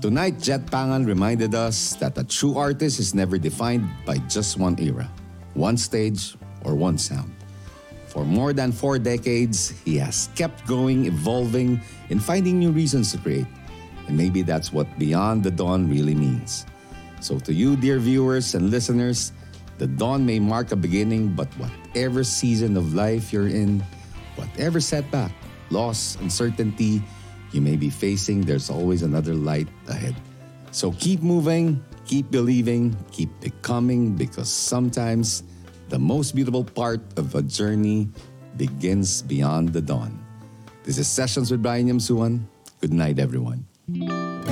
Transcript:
Tonight, Jet Pangan reminded us that a true artist is never defined by just one era, one stage, or one sound. For more than 4 decades, he has kept going, evolving, and finding new reasons to create. And maybe that's what Beyond the Dawn really means. So to you, dear viewers and listeners, the dawn may mark a beginning, but whatever season of life you're in, whatever setback, loss, uncertainty you may be facing, there's always another light ahead. So keep moving, keep believing, keep becoming, because sometimes the most beautiful part of a journey begins beyond the dawn. This is Sessions with Brian Yamsuan. Good night, everyone.